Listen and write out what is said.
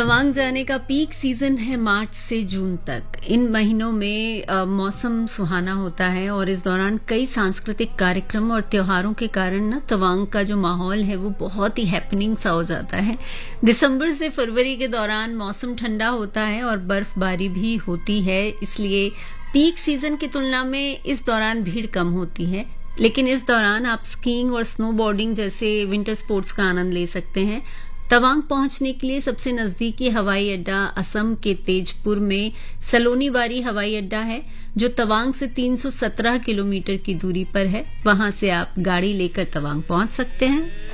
तवांग जाने का peak season है मार्च से जून तक। इन महीनों में मौसम सुहाना होता है और इस दौरान कई सांस्कृतिक कार्यक्रम और त्योहारों के कारण ना तवांग का जो माहौल है वो बहुत ही हैपनिंग सा हो जाता है। दिसंबर से फरवरी के दौरान मौसम ठंडा होता है और बर्फबारी भी होती है, इसलिए पीक सीजन की तुलना में इस दौरान भीड़ कम होती है। लेकिन इस दौरान आप स्कीइंग और स्नोबोर्डिंग जैसे विंटर स्पोर्ट्स का आनंद ले सकते हैं। तवांग पहुंचने के लिए सबसे नजदीकी हवाई अड्डा असम के तेजपुर में सलोनीबारी हवाई अड्डा है, जो तवांग से 317 किलोमीटर की दूरी पर है। वहां से आप गाड़ी लेकर तवांग पहुंच सकते हैं।